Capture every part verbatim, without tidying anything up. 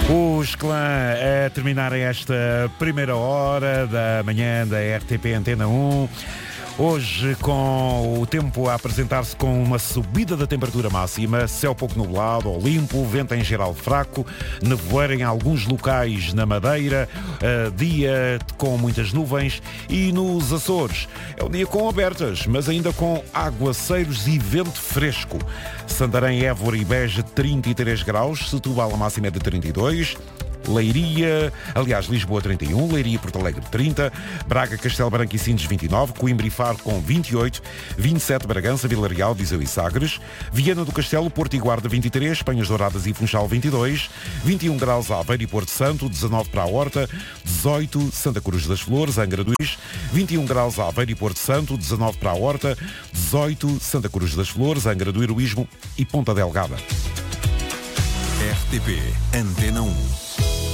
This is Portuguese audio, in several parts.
Os Clã a terminarem esta primeira hora da manhã da R T P Antena um. Hoje, com o tempo a apresentar-se com uma subida da temperatura máxima, céu pouco nublado ou limpo, vento em geral fraco, nevoeiro em alguns locais na Madeira, uh, dia com muitas nuvens, e nos Açores é um dia com abertas, mas ainda com aguaceiros e vento fresco. Santarém, Évora e Beja trinta e três graus, Setúbal a máxima é de trinta e dois, Leiria, aliás, Lisboa trinta e um, Leiria e Porto Alegre trinta, Braga, Castelo Branco e Sines vinte e nove, Coimbra e Faro com vinte e oito, vinte e sete Bragança, Vila Real, Viseu e Sagres, Viana do Castelo, Porto e Guarda vinte e três, Penhas Douradas e Funchal vinte e dois, vinte e um graus Aveiro e Porto Santo, dezanove para a Horta, dezoito Santa Cruz das Flores, Angra do Is, vinte e um graus Aveiro e Porto Santo, dezanove para a Horta, dezoito Santa Cruz das Flores, Angra do Heroísmo e Ponta Delgada. R T P Antena um.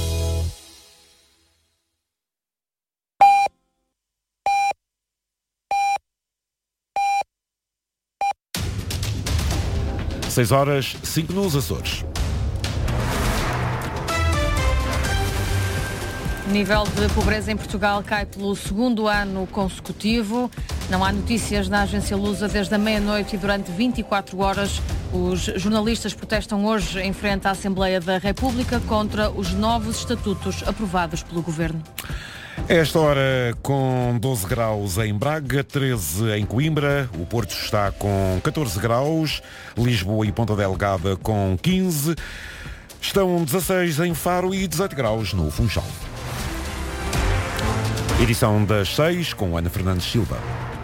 seis horas, cinco nos Açores. O nível de pobreza em Portugal cai pelo segundo ano consecutivo. Não há notícias na agência Lusa desde a meia-noite e durante vinte e quatro horas. Os jornalistas protestam hoje em frente à Assembleia da República contra os novos estatutos aprovados pelo Governo. A esta hora, com doze graus em Braga, treze em Coimbra, o Porto está com catorze graus, Lisboa e Ponta Delgada com quinze, estão dezasseis em Faro e dezoito graus no Funchal. Edição das seis, com Ana Fernandes Silva.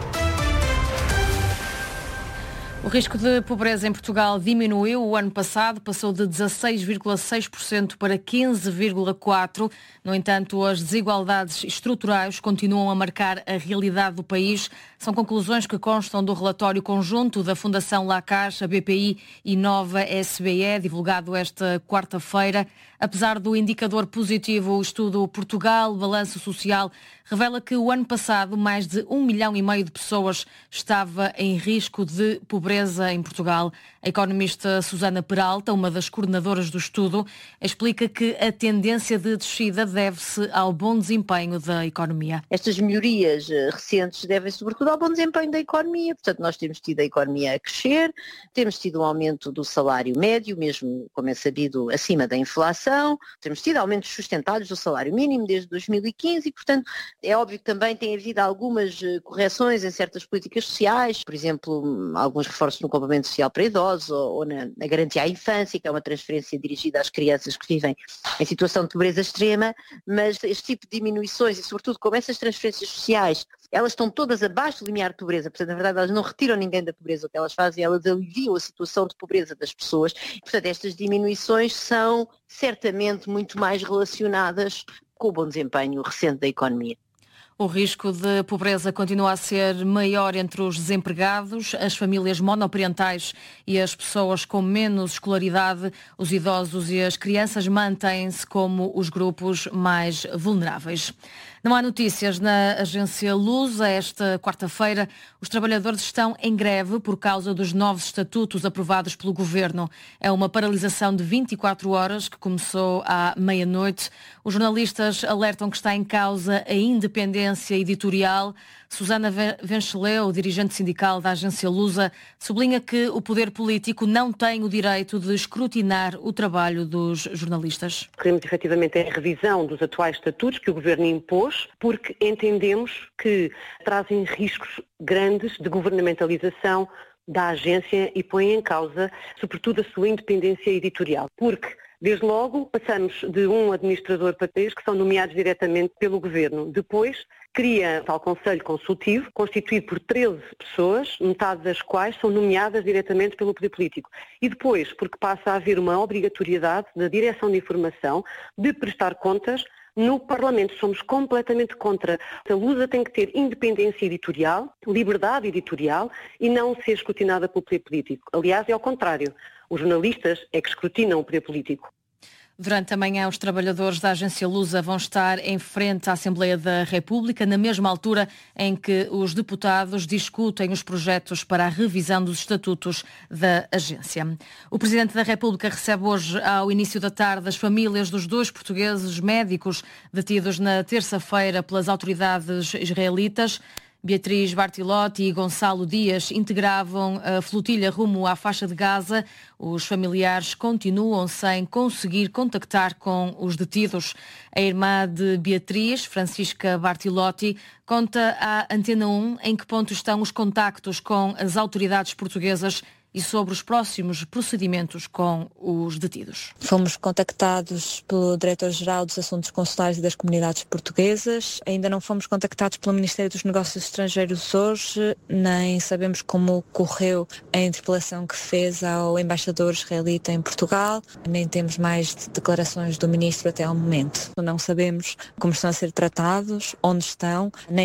O risco de pobreza em Portugal diminuiu o ano passado, passou de dezasseis vírgula seis por cento para quinze vírgula quatro por cento. No entanto, as desigualdades estruturais continuam a marcar a realidade do país. São conclusões que constam do relatório conjunto da Fundação La Caixa, B P I e Nova S B E, divulgado esta quarta-feira. Apesar do indicador positivo, o estudo Portugal, Balanço Social, revela que o ano passado mais de um milhão e meio de pessoas estava em risco de pobreza em Portugal. A economista Susana Peralta, uma das coordenadoras do estudo, explica que a tendência de descida deve-se ao bom desempenho da economia. Estas melhorias recentes devem-se sobretudo ao bom desempenho da economia. Portanto, nós temos tido a economia a crescer, temos tido um aumento do salário médio, mesmo, como é sabido, acima da inflação, temos tido aumentos sustentados do salário mínimo desde dois mil e quinze e, portanto, é óbvio que também tem havido algumas correções em certas políticas sociais, por exemplo, alguns reforços no complemento social para idosos ou, ou na, na garantia à infância, que é uma transferência dirigida às crianças que vivem em situação de pobreza extrema, mas este tipo de diminuições e, sobretudo, como essas transferências sociais, elas estão todas abaixo do limiar de pobreza, portanto, na verdade, elas não retiram ninguém da pobreza, o que elas fazem, elas aliviam a situação de pobreza das pessoas. Portanto, estas diminuições são certamente muito mais relacionadas com o bom desempenho recente da economia. O risco de pobreza continua a ser maior entre os desempregados, as famílias monoparentais e as pessoas com menos escolaridade. Os idosos e as crianças mantêm-se como os grupos mais vulneráveis. Não há notícias na agência Lusa. Esta quarta-feira, os trabalhadores estão em greve por causa dos novos estatutos aprovados pelo Governo. É uma paralisação de vinte e quatro horas que começou à meia-noite. Os jornalistas alertam que está em causa a independência editorial. Susana Vencheleu, dirigente sindical da agência Lusa, sublinha que o poder político não tem o direito de escrutinar o trabalho dos jornalistas. Queremos efetivamente a revisão dos atuais estatutos que o Governo impôs, porque entendemos que trazem riscos grandes de governamentalização da agência e põem em causa, sobretudo, a sua independência editorial. Porque, desde logo, passamos de um administrador para três que são nomeados diretamente pelo Governo. Depois, cria tal Conselho Consultivo, constituído por treze pessoas, metade das quais são nomeadas diretamente pelo poder político. E depois, porque passa a haver uma obrigatoriedade da direção de informação de prestar contas no Parlamento. Somos completamente contra. A Lusa tem que ter independência editorial, liberdade editorial e não ser escrutinada pelo poder político. Aliás, é ao contrário. Os jornalistas é que escrutinam o poder político. Durante a manhã, os trabalhadores da agência Lusa vão estar em frente à Assembleia da República, na mesma altura em que os deputados discutem os projetos para a revisão dos estatutos da agência. O Presidente da República recebe hoje, ao início da tarde, as famílias dos dois portugueses médicos detidos na terça-feira pelas autoridades israelitas. Beatriz Bartilotti e Gonçalo Dias integravam a flotilha rumo à faixa de Gaza. Os familiares continuam sem conseguir contactar com os detidos. A irmã de Beatriz, Francisca Bartilotti, conta à Antena um em que ponto estão os contactos com as autoridades portuguesas e sobre os próximos procedimentos com os detidos. Fomos contactados pelo Diretor-Geral dos Assuntos Consulares e das Comunidades Portuguesas. Ainda não fomos contactados pelo Ministério dos Negócios Estrangeiros hoje, nem sabemos como correu a interpelação que fez ao embaixador israelita em Portugal, nem temos mais declarações do Ministro até ao momento. Não sabemos como estão a ser tratados, onde estão, nem